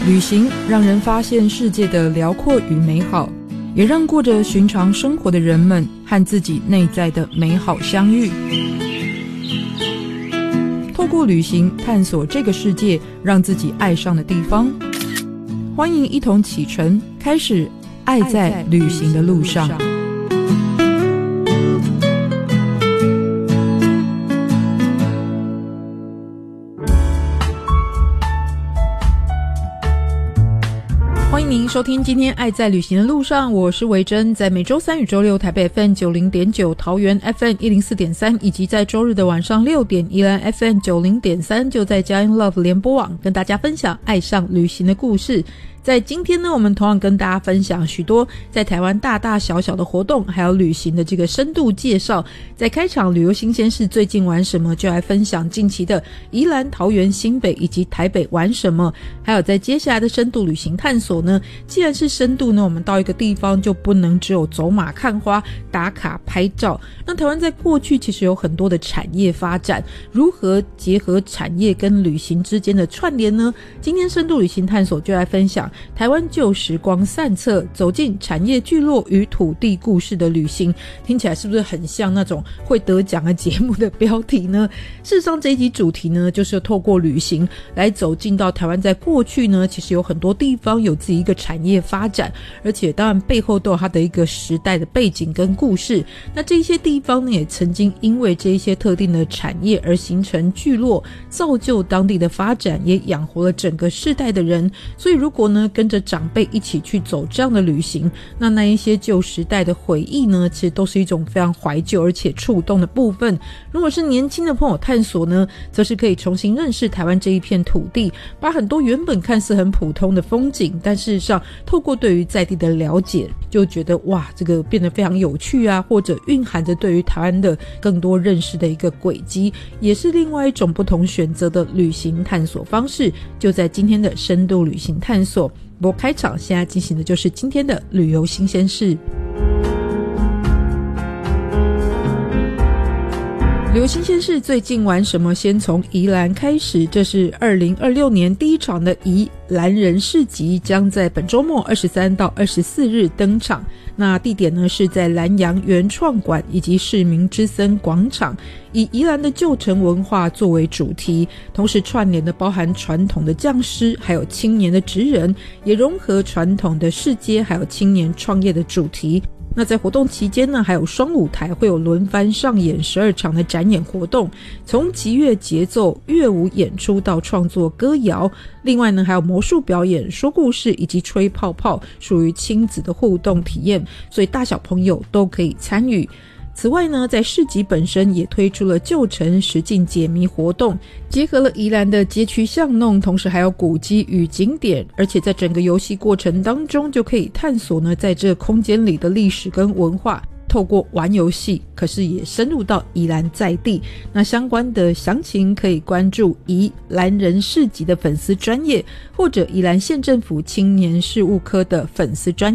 旅行让人发现世界的辽阔与美好，也让过着寻常生活的人们和自己内在的美好相遇。透过旅行探索这个世界让自己爱上的地方。欢迎一同启程，开始爱在旅行的路上。欢迎您收听今天爱在旅行的路上，我是维珍，在每周三与周六台北 FM 90.9、桃园 FM 104.3，以及在周日的晚上6点宜兰 FM 90.3，就在佳音 Love 联播网跟大家分享爱上旅行的故事。在今天呢，我们同样跟大家分享许多在台湾大大小小的活动，还有旅行的这个深度介绍。在开场旅游新鲜事最近玩什么，就来分享近期的宜兰、桃园、新北以及台北玩什么。还有在接下来的深度旅行探索呢，既然是深度呢，我们到一个地方就不能只有走马看花、打卡拍照。那台湾在过去其实有很多的产业发展，如何结合产业跟旅行之间的串联呢？今天深度旅行探索就来分享台湾旧时光散策，走进产业聚落与土地故事的旅行。听起来是不是很像那种会得奖的节目的标题呢？事实上这一集主题呢，就是透过旅行来走进到台湾在过去呢，其实有很多地方有自己一个产业发展，而且当然背后都有它的一个时代的背景跟故事。那这些地方呢，也曾经因为这一些特定的产业而形成聚落，造就当地的发展，也养活了整个世代的人。所以如果呢跟着长辈一起去走这样的旅行，那一些旧时代的回忆呢，其实都是一种非常怀旧而且触动的部分。如果是年轻的朋友探索呢，则是可以重新认识台湾这一片土地，把很多原本看似很普通的风景，但事实上透过对于在地的了解，就觉得哇，这个变得非常有趣啊，或者蕴含着对于台湾的更多认识的一个轨迹，也是另外一种不同选择的旅行探索方式。就在今天的深度旅行探索，不过开场现在进行的就是今天的旅游新鲜事。旅游新鲜事最近玩什么？先从宜兰开始，这是2026年第一场的宜兰人市集，将在本周末23到24日登场。那地点呢是在兰阳原创馆以及市民之森广场，以宜兰的旧城文化作为主题，同时串联的包含传统的匠师还有青年的职人，也融合传统的市街还有青年创业的主题。那在活动期间呢，还有双舞台会有轮番上演12场的展演活动，从集乐节奏、乐舞演出到创作歌谣，另外呢还有魔术表演、说故事以及吹泡泡，属于亲子的互动体验，所以大小朋友都可以参与。此外呢，在市集本身也推出了旧城实境解谜活动，结合了宜兰的街区巷弄，同时还有古迹与景点，而且在整个游戏过程当中就可以探索呢在这空间里的历史跟文化，透过玩游戏可是也深入到宜兰在地。那相关的详情可以关注宜兰人市集的粉丝专页，或者宜兰县政府青年事务科的粉丝专